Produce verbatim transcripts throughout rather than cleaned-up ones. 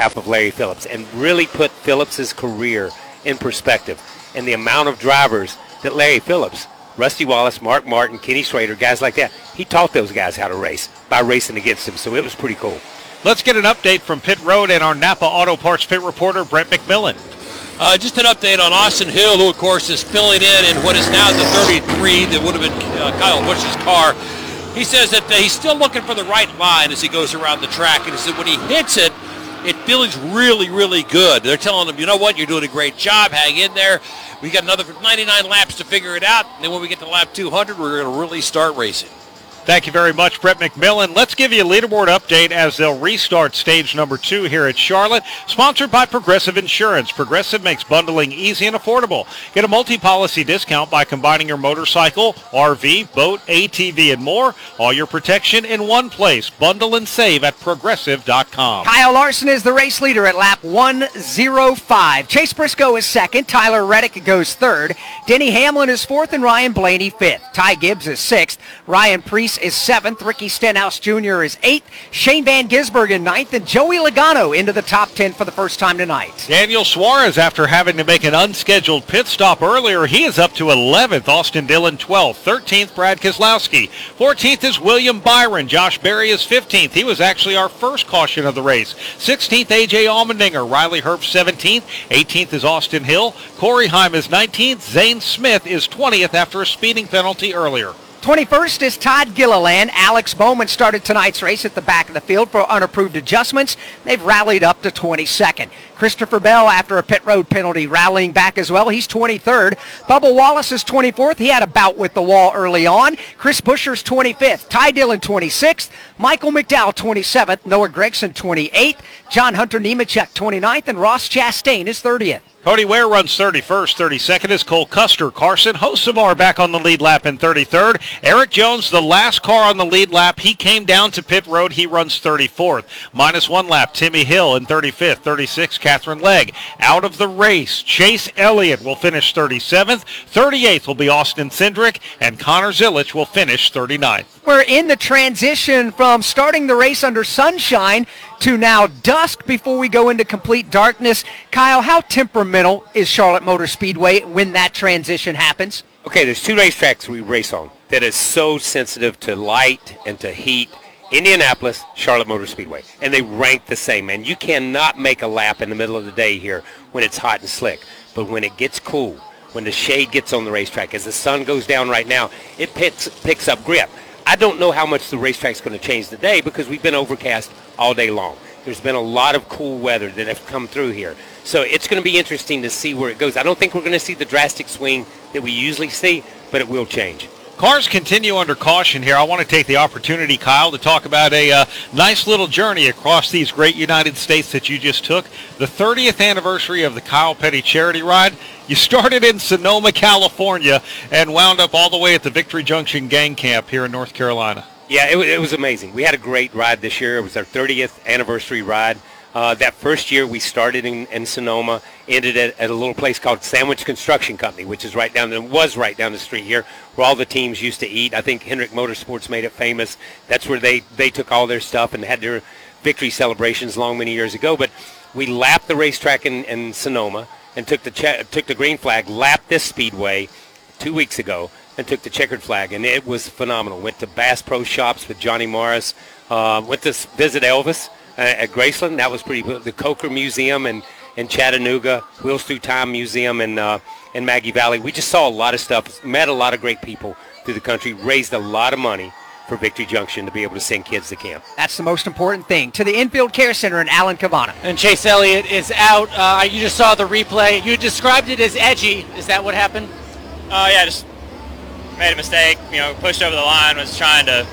behalf of Larry Phillips and really put Phillips's career in perspective. And the amount of drivers that Larry Phillips, Rusty Wallace, Mark Martin, Kenny Schrader, guys like that, he taught those guys how to race by racing against them. So it was pretty cool. Let's get an update from pit road and our Napa Auto Parts pit reporter, Brett McMillan. Uh, just an update on Austin Hill, who, of course, is filling in in what is now the thirty-three that would have been uh, Kyle Busch's car. He says that uh, he's still looking for the right line as he goes around the track. And he said when he hits it, it feels really, really good. They're telling him, you know what, you're doing a great job. Hang in there. We got another ninety-nine laps to figure it out. And then when we get to lap two hundred, we're going to really start racing. Thank you very much, Brett McMillan. Let's give you a leaderboard update as they'll restart stage number two here at Charlotte. Sponsored by Progressive Insurance. Progressive makes bundling easy and affordable. Get a multi-policy discount by combining your motorcycle, R V, boat, A T V, and more. All your protection in one place. Bundle and save at progressive dot com. Kyle Larson is the race leader at lap one oh five. Chase Briscoe is second. Tyler Reddick goes third. Denny Hamlin is fourth and Ryan Blaney fifth. Ty Gibbs is sixth. Ryan Preece is seventh. Ricky Stenhouse Junior is eighth. Shane Van Gisbergen in ninth. And Joey Logano into the top ten for the first time tonight. Daniel Suarez, after having to make an unscheduled pit stop earlier, he is up to eleventh. Austin Dillon twelfth. thirteenth, Brad Keselowski. fourteenth is William Byron. Josh Berry is fifteenth. He was actually our first caution of the race. sixteenth, A J Allmendinger. Riley Herbst seventeenth. eighteenth is Austin Hill. Corey Heim is nineteenth. Zane Smith is twentieth after a speeding penalty earlier. twenty-first is Todd Gilliland. Alex Bowman started tonight's race at the back of the field for unapproved adjustments. They've rallied up to twenty-second. Christopher Bell, after a pit road penalty, rallying back as well. He's twenty-third. Bubba Wallace is twenty-fourth. He had a bout with the wall early on. Chris Buescher's twenty-fifth. Ty Dillon twenty-sixth. Michael McDowell twenty-seventh. Noah Gragson twenty-eighth. John Hunter Nemechek twenty-ninth. And Ross Chastain is thirtieth. Cody Ware runs thirty-first. thirty-second is Cole Custer. Carson Hocevar back on the lead lap in thirty-third. Eric Jones, the last car on the lead lap. He came down to pit road. He runs thirty-fourth. Minus one lap, Timmy Hill in thirty-fifth. thirty-sixth, Catherine Legg. Out of the race, Chase Elliott will finish thirty-seventh. thirty-eighth will be Austin Cindric. And Connor Zilisch will finish thirty-ninth. We're in the transition from starting the race under sunshine to now dusk before we go into complete darkness. Kyle, how temperamental is Charlotte Motor Speedway when that transition happens? Okay, there's two racetracks we race on that is so sensitive to light and to heat. Indianapolis, Charlotte Motor Speedway. And they rank the same, man. You cannot make a lap in the middle of the day here when it's hot and slick. But when it gets cool, when the shade gets on the racetrack, as the sun goes down right now, it picks, picks up grip. I don't know how much the racetrack's going to change today because we've been overcast all day long. There's been a lot of cool weather that have come through here. So it's going to be interesting to see where it goes. I don't think we're going to see the drastic swing that we usually see, but it will change. Cars continue under caution here. I want to take the opportunity, Kyle, to talk about a uh, nice little journey across these great United States that you just took. The thirtieth anniversary of the Kyle Petty Charity Ride. You started in Sonoma, California, and wound up all the way at the Victory Junction Gang Camp here in North Carolina. Yeah, it, it was amazing. We had a great ride this year. It was our thirtieth anniversary ride. Uh, that first year we started in, in Sonoma, ended at, at a little place called Sandwich Construction Company, which is right down the, was right down the street here, where all the teams used to eat. I think Hendrick Motorsports made it famous. That's where they, they took all their stuff and had their victory celebrations long many years ago. But we lapped the racetrack in, in Sonoma and took the che- took the green flag, lapped this speedway two weeks ago, and took the checkered flag, and it was phenomenal. Went to Bass Pro Shops with Johnny Morris. Uh, went to visit Elvis uh, at Graceland. That was pretty cool. The Coker Museum in, in Chattanooga, Wheels Through Time Museum in, uh, in Maggie Valley. We just saw a lot of stuff, met a lot of great people through the country, raised a lot of money for Victory Junction to be able to send kids to camp. That's the most important thing. To the Infield Care Center in Alan Cavana. And Chase Elliott is out. Uh, you just saw the replay. You described it as edgy. Is that what happened? Oh, uh, yeah, just made a mistake, you know, pushed over the line, was trying to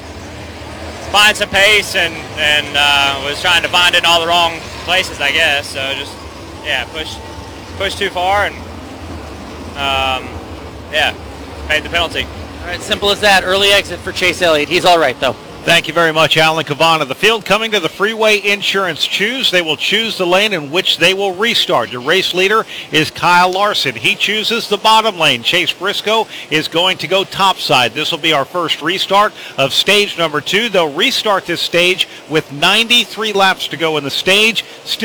find some pace and, and uh, was trying to find it in all the wrong places, I guess. So just, yeah, pushed, pushed too far and, um, yeah, paid the penalty. All right, simple as that. Early exit for Chase Elliott. He's all right, though. Thank you very much, Alan Cavana. The field coming to the Freeway Insurance Choose. They will choose the lane in which they will restart. Your race leader is Kyle Larson. He chooses the bottom lane. Chase Briscoe is going to go topside. This will be our first restart of stage number two. They'll restart this stage with ninety-three laps to go in the stage. Still